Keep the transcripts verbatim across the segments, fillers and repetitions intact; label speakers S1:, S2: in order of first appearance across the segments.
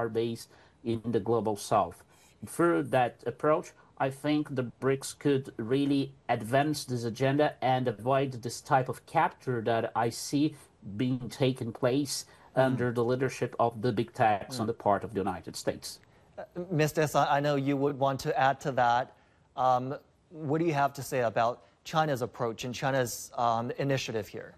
S1: are based in the global south. Through that approach, I think the BRICS could really advance this agenda and avoid this type of capture that I see being taken place mm. under the leadership of the big techs mm. on the part of the United States.
S2: Uh, Miz Desai, I know you would want to add to that. Um, what do you have to say about China's approach and China's um, initiative here?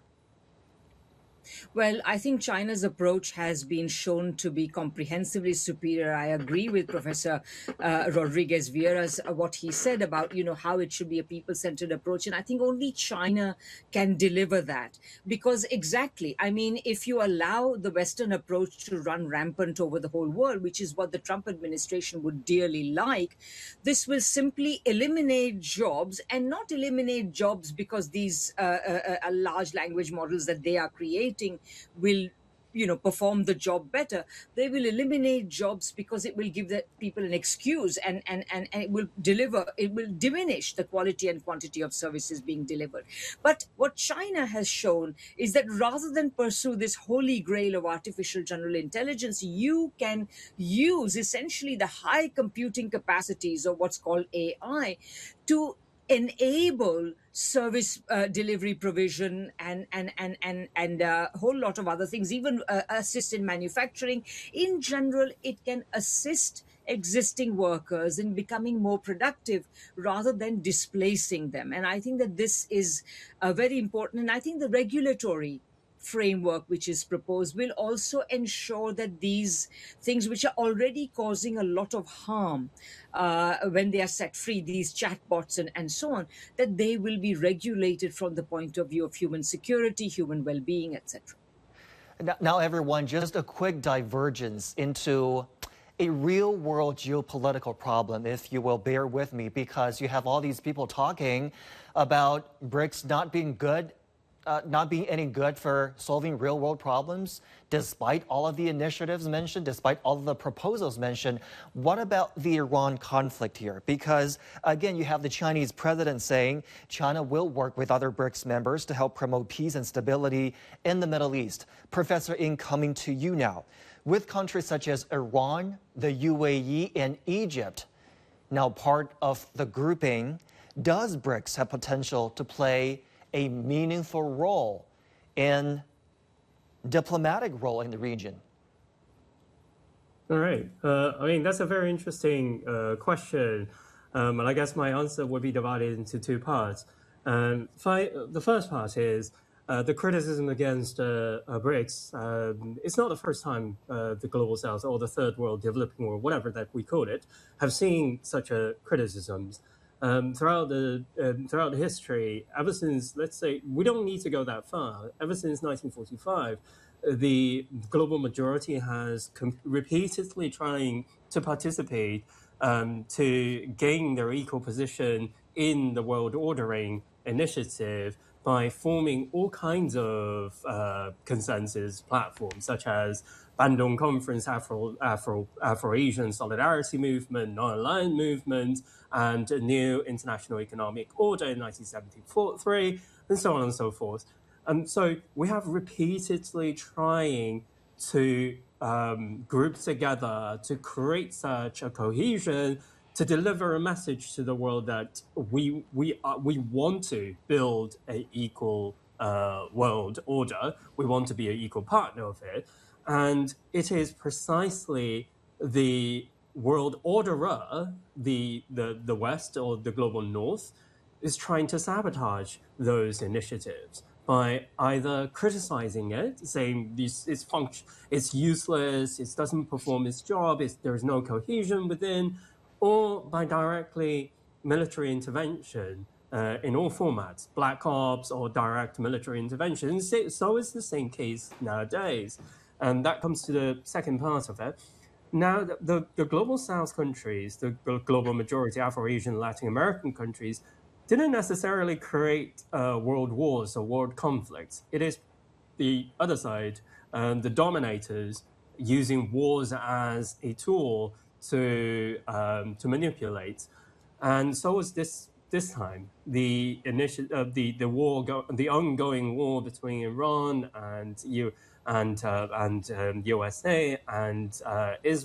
S3: Well, I think China's approach has been shown to be comprehensively superior. I agree with Professor uh, Rodriguez Vieira's uh, what he said about, you know, how it should be a people-centered approach. And I think only China can deliver that. Because exactly, I mean, if you allow the Western approach to run rampant over the whole world, which is what the Trump administration would dearly like, this will simply eliminate jobs, and not eliminate jobs because these uh, uh, uh, large language models that they are creating will, you know, perform the job better. They will eliminate jobs because it will give the people an excuse, and, and, and, and it will deliver, it will diminish the quality and quantity of services being delivered. But what China has shown is that rather than pursue this holy grail of artificial general intelligence, you can use essentially the high computing capacities of what's called A I to enable service uh, delivery provision and and and and and a whole lot of other things, even uh, assist in manufacturing. In general, it can assist existing workers in becoming more productive rather than displacing them. And I think that this is uh, very important. And I think the regulatory framework which is proposed will also ensure that these things which are already causing a lot of harm uh, when they are set free, these chatbots and, and so on, that they will be regulated from the point of view of human security, human well-being, et cetera.
S2: Now, everyone, just a quick divergence into a real-world geopolitical problem, if you will bear with me, because you have all these people talking about BRICS not being good Uh, not being any good for solving real-world problems, despite all of the initiatives mentioned, despite all of the proposals mentioned. What about the Iran conflict here? Because, again, you have the Chinese president saying China will work with other BRICS members to help promote peace and stability in the Middle East. Professor Ng, coming to you now. With countries such as Iran, the U A E, and Egypt now part of the grouping, does BRICS have potential to play a meaningful role in diplomatic role in the region?
S4: All right. Uh, I mean, that's a very interesting uh, question. Um, and I guess my answer would be divided into two parts. Um, the first part is uh, the criticism against uh, uh, BRICS. Um, it's not the first time uh, the Global South or the Third World, Developing World, whatever that we call it, have seen such a criticisms. Um, throughout the um, throughout the history, ever since, let's say, we don't need to go that far. Ever since nineteen forty-five, the global majority has repeatedly trying to participate um, to gain their equal position in the world ordering initiative by forming all kinds of uh, consensus platforms, such as Bandung Conference, Afro, Afro, Afro-Asian Solidarity Movement, Non-Aligned Movement, and a new International Economic Order in nineteen seventy-three, and so on and so forth. And so we have repeatedly trying to um, group together to create such a cohesion to deliver a message to the world that we we are, we want to build an equal uh, world order. We want to be an equal partner of it. And it is precisely the world orderer, the, the, the West or the global North, is trying to sabotage those initiatives by either criticizing it, saying this is function, it's useless, it doesn't perform its job, it's, there is no cohesion within, or by directly military intervention uh, in all formats, black ops or direct military intervention. So is the same case nowadays. And that comes to the second part of it. Now, the, the, the global South countries, the global majority Afro-Asian, Latin American countries, didn't necessarily create uh, world wars or world conflicts. It is the other side, um, the dominators, using wars as a tool to um, to manipulate. And so is this this time. The initial, uh, the the war, go, the ongoing war between Iran and you and uh, and um, U S A and uh, Israel.